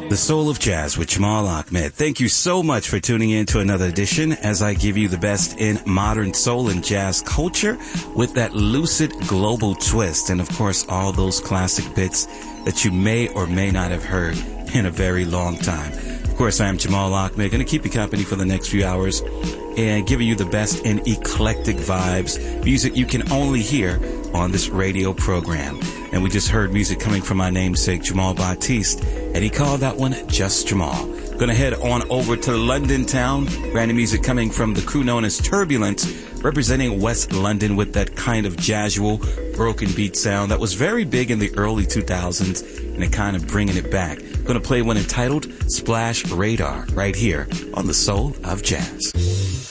The Soul of Jazz with Jamal Ahmed. Thank you so much for tuning in to another edition as I give you the best in modern soul and jazz culture with that lucid global twist. And of course, all those classic bits that you may or may not have heard in a very long time. Of course, I am Jamal Ahmed, going to keep you company for the next few hours and giving you the best in eclectic vibes, music you can only hear on this radio program. And we just heard music coming from my namesake, Jamal Batiste, and he called that one Just Jamal. Gonna head on over to London town. Brand new music coming from the crew known as Turbulence, representing West London with that kind of jazzual, broken beat sound that was very big in the early 2000s, and it kind of bringing it back. Gonna play one entitled Splash Radar right here on The Soul of Jazz.